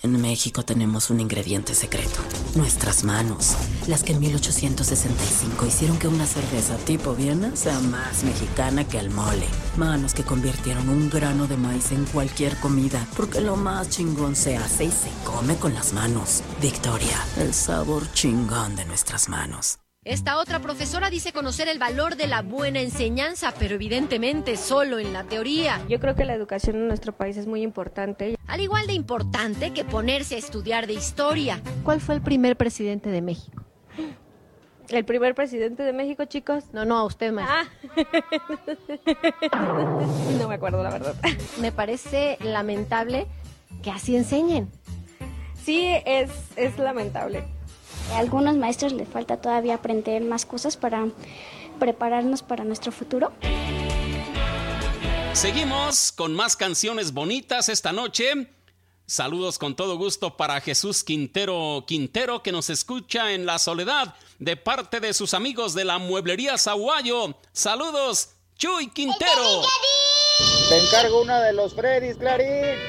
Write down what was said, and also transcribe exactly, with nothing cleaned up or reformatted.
En México tenemos un ingrediente secreto. Nuestras manos. Las que en mil ochocientos sesenta y cinco hicieron que una cerveza tipo Viena sea más mexicana que el mole. Manos que convirtieron un grano de maíz en cualquier comida. Porque lo más chingón se hace y se come con las manos. Victoria, el sabor chingón de nuestras manos. Esta otra profesora dice conocer el valor de la buena enseñanza, pero evidentemente solo en la teoría. Yo creo que la educación en nuestro país es muy importante. Al igual de importante que ponerse a estudiar de historia. ¿Cuál fue el primer presidente de México? ¿El primer presidente de México, chicos? No, no, a usted, maestra. Ah. No me acuerdo, la verdad. Me parece lamentable que así enseñen. Sí, es, es lamentable. A algunos maestros les falta todavía aprender más cosas para prepararnos para nuestro futuro. Seguimos con más canciones bonitas esta noche. Saludos con todo gusto para Jesús Quintero Quintero, que nos escucha en La Soledad, de parte de sus amigos de la Mueblería Sahuayo. Saludos, Chuy Quintero. Te encargo una de los Freddys, Clarín.